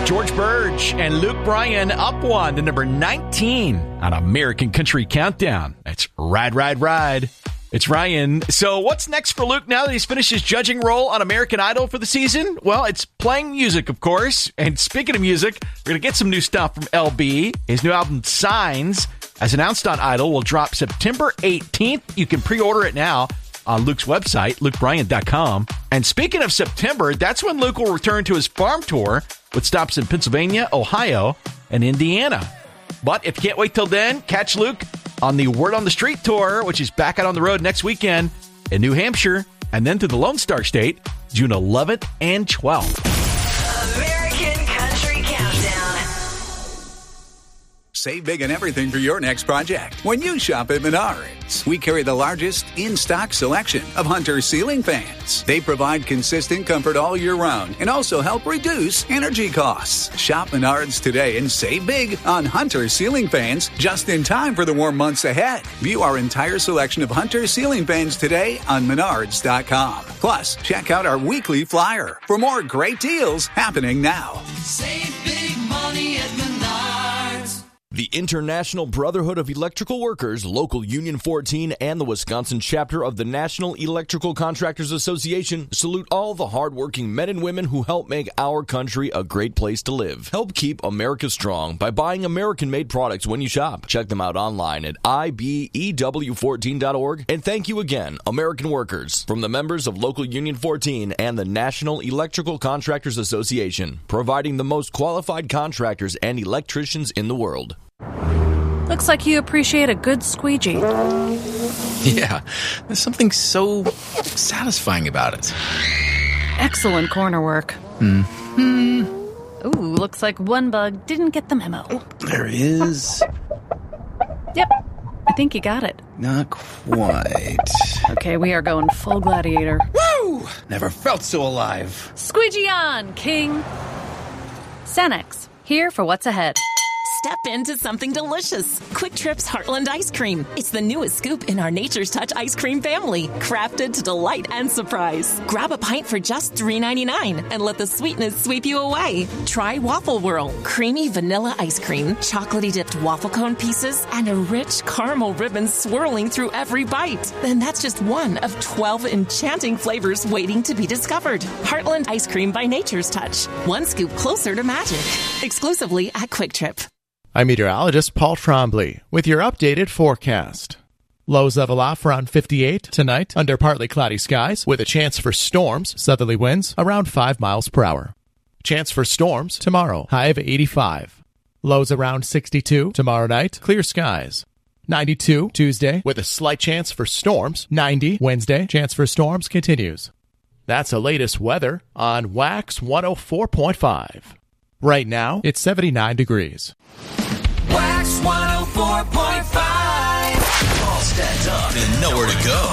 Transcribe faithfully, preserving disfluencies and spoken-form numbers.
George Burge and Luke Bryan up one to number nineteen on American Country Countdown. That's Ride, Ride, Ride. It's Ryan. So what's next for Luke now that he's finished his judging role on American Idol for the season? Well, it's playing music, of course. And speaking of music, we're going to get some new stuff from L B. His new album, Signs, as announced on Idol, will drop September eighteenth. You can pre-order it now on Luke's website, luke bryan dot com. And speaking of September, that's when Luke will return to his farm tour with stops in Pennsylvania, Ohio, and Indiana. But if you can't wait till then, catch Luke on the Word on the Street tour, which is back out on the road next weekend in New Hampshire, and then to the Lone Star State, June eleventh and twelfth. American Country Countdown. Save big on everything for your next project when you shop at Menards. We carry the largest in-stock selection of Hunter ceiling fans. They provide consistent comfort all year round and also help reduce energy costs. Shop Menards today and save big on Hunter ceiling fans just in time for the warm months ahead. View our entire selection of Hunter ceiling fans today on menards dot com. Plus, check out our weekly flyer for more great deals happening now. Save big money at Menards. The International Brotherhood of Electrical Workers, Local Union fourteen, and the Wisconsin chapter of the National Electrical Contractors Association salute all the hardworking men and women who help make our country a great place to live. Help keep America strong by buying American-made products when you shop. Check them out online at I B E W fourteen dot org. And thank you again, American workers, from the members of Local Union fourteen and the National Electrical Contractors Association, providing the most qualified contractors and electricians in the world. Looks like you appreciate a good squeegee. Yeah, there's something so satisfying about it. Excellent corner work. Hmm. Ooh, looks like one bug didn't get the memo. Oh, there is. Yep, I think you got it. Not quite. Okay, we are going full gladiator. Woo! Never felt so alive. Squeegee on, King. Sanex, here for what's ahead. Step into something delicious. Quick Trip's Heartland Ice Cream. It's the newest scoop in our Nature's Touch ice cream family, crafted to delight and surprise. Grab a pint for just three ninety-nine and let the sweetness sweep you away. Try Waffle Whirl, creamy vanilla ice cream, chocolatey dipped waffle cone pieces, and a rich caramel ribbon swirling through every bite. Then that's just one of twelve enchanting flavors waiting to be discovered. Heartland Ice Cream by Nature's Touch. One scoop closer to magic. Exclusively at Quick Trip. I'm meteorologist Paul Trombley with your updated forecast. Lows level off around fifty-eight tonight under partly cloudy skies with a chance for storms, southerly winds around five miles per hour. Chance for storms tomorrow, high of eighty-five. Lows around sixty-two tomorrow night, clear skies. ninety-two Tuesday with a slight chance for storms. ninety Wednesday, chance for storms continues. That's the latest weather on Wax one oh four point five. Right now, it's seventy-nine degrees. Wax one oh four point five. All stacked up and nowhere to go.